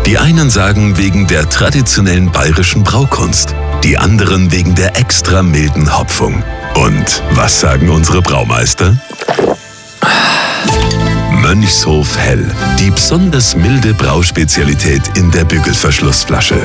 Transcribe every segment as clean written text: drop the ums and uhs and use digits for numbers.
Die einen sagen wegen der traditionellen bayerischen Braukunst, die anderen wegen der extra milden Hopfung. Und was sagen unsere Braumeister? Mönchshof Hell, die besonders milde Brauspezialität in der Bügelverschlussflasche.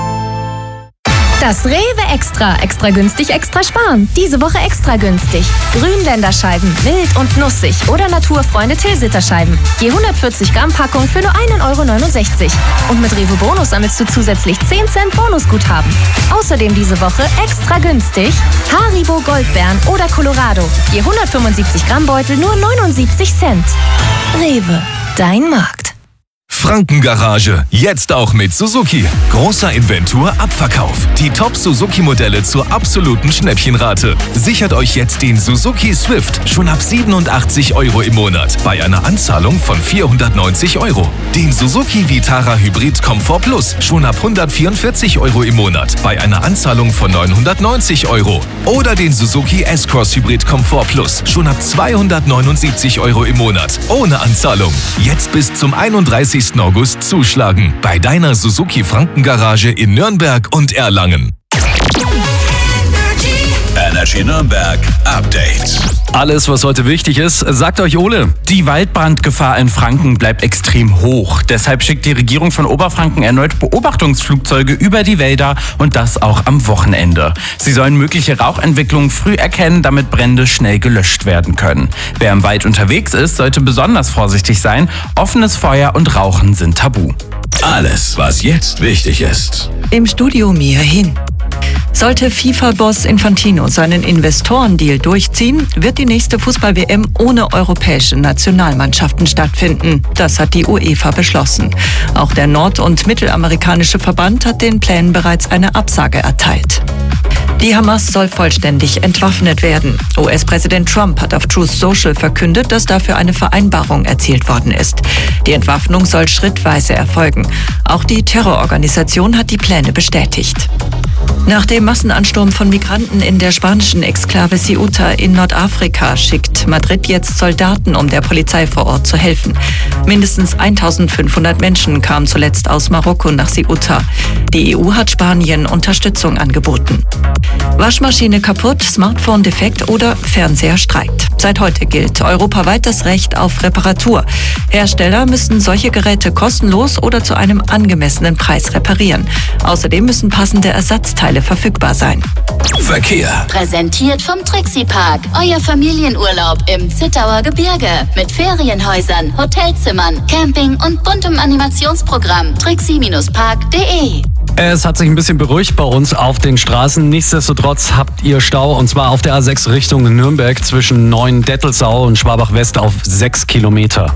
Das Rewe Extra. Extra günstig, extra sparen. Diese Woche extra günstig. Grünländerscheiben, mild und nussig oder Naturfreunde Tilsiterscheiben. Je 140 Gramm Packung für nur 1,69 €. Und mit Rewe Bonus sammelst du zusätzlich 10 Cent Bonusguthaben. Außerdem diese Woche extra günstig Haribo Goldbeeren oder Colorado. Je 175 Gramm Beutel nur 79 Cent. Rewe, dein Markt. Frankengarage, jetzt auch mit Suzuki. Großer Inventur-Abverkauf. Die Top-Suzuki-Modelle zur absoluten Schnäppchenrate. Sichert euch jetzt den Suzuki Swift schon ab 87 € im Monat bei einer Anzahlung von 490 €. Den Suzuki Vitara Hybrid Comfort Plus schon ab 144 € im Monat bei einer Anzahlung von 990 €. Oder den Suzuki S-Cross Hybrid Comfort Plus schon ab 279 € im Monat ohne Anzahlung. Jetzt bis zum 31. August zuschlagen bei deiner Suzuki Frankengarage in Nürnberg und Erlangen. Energy Nürnberg Update. Alles, was heute wichtig ist, sagt euch Ole. Die Waldbrandgefahr in Franken bleibt extrem hoch. Deshalb schickt die Regierung von Oberfranken erneut Beobachtungsflugzeuge über die Wälder und das auch am Wochenende. Sie sollen mögliche Rauchentwicklungen früh erkennen, damit Brände schnell gelöscht werden können. Wer im Wald unterwegs ist, sollte besonders vorsichtig sein. Offenes Feuer und Rauchen sind tabu. Alles, was jetzt wichtig ist. Im Studio Mia Hin. Sollte FIFA-Boss Infantino seinen Investorendeal durchziehen, wird die nächste Fußball-WM ohne europäische Nationalmannschaften stattfinden. Das hat die UEFA beschlossen. Auch der nord- und mittelamerikanische Verband hat den Plänen bereits eine Absage erteilt. Die Hamas soll vollständig entwaffnet werden. US-Präsident Trump hat auf Truth Social verkündet, dass dafür eine Vereinbarung erzielt worden ist. Die Entwaffnung soll schrittweise erfolgen. Auch die Terrororganisation hat die Pläne bestätigt. Nach dem Massenansturm von Migranten in der spanischen Exklave Ceuta in Nordafrika schickt Madrid jetzt Soldaten, um der Polizei vor Ort zu helfen. Mindestens 1500 Menschen kamen zuletzt aus Marokko nach Ceuta. Die EU hat Spanien Unterstützung angeboten. Waschmaschine kaputt, Smartphone defekt oder Fernseher streikt. Seit heute gilt europaweit das Recht auf Reparatur. Hersteller müssen solche Geräte kostenlos oder zu einem angemessenen Preis reparieren. Außerdem müssen passende Ersatzteile verfügbar sein. Verkehr. Präsentiert vom Trixie Park. Euer Familienurlaub im Zittauer Gebirge. Mit Ferienhäusern, Hotelzimmern, Camping und buntem Animationsprogramm. trixie-park.de. Es hat sich ein bisschen beruhigt bei uns auf den Straßen. Nichtsdestotrotz habt ihr Stau, und zwar auf der A6 Richtung Nürnberg zwischen Neuendettelsau und Schwabach-West auf 6 Kilometer.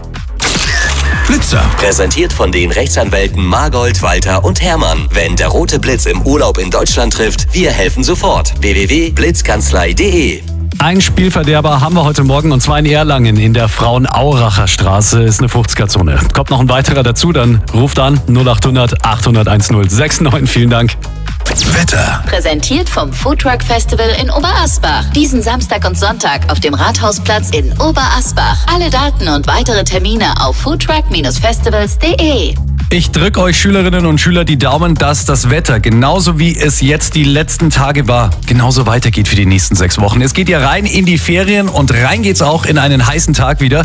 Blitzer. Präsentiert von den Rechtsanwälten Margold, Walter und Hermann. Wenn der rote Blitz im Urlaub in Deutschland trifft, wir helfen sofort. www.blitzkanzlei.de. Ein Spielverderber haben wir heute Morgen, und zwar in Erlangen in der Frauen-Auracher Straße. Ist eine 50er-Zone. Kommt noch ein weiterer dazu, dann ruft an 0800 800 1069. Vielen Dank. Wetter. Präsentiert vom Foodtruck Festival in Oberasbach. Diesen Samstag und Sonntag auf dem Rathausplatz in Oberasbach. Alle Daten und weitere Termine auf foodtruck-festivals.de. Ich drücke euch Schülerinnen und Schüler die Daumen, dass das Wetter, genauso wie es jetzt die letzten Tage war, genauso weitergeht für die nächsten 6 Wochen. Es geht ja rein in die Ferien und rein geht's auch in einen heißen Tag wieder.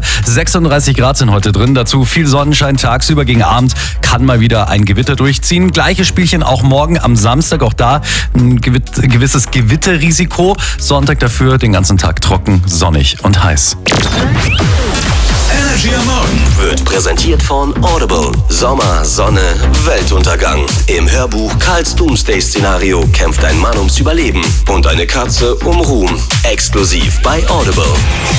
36 Grad sind heute drin, dazu viel Sonnenschein tagsüber, gegen Abend kann mal wieder ein Gewitter durchziehen. Gleiches Spielchen auch morgen am Samstag, auch da ein gewisses Gewitterrisiko. Sonntag dafür den ganzen Tag trocken, sonnig und heiß. Energy am Morgen Wird präsentiert von Audible. Sommer, Sonne, Weltuntergang. Im Hörbuch Karls Doomsday-Szenario kämpft ein Mann ums Überleben und eine Katze um Ruhm. Exklusiv bei Audible.